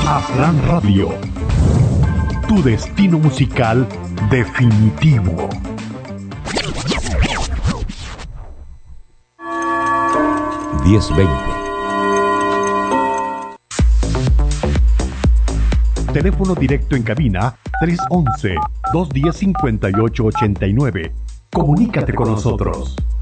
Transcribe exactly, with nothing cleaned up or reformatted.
Aslan Radio, tu destino musical definitivo. diez veinte. Teléfono directo en cabina tres once, dos diez, cincuenta y ocho ochenta y nueve. Comunícate con nosotros.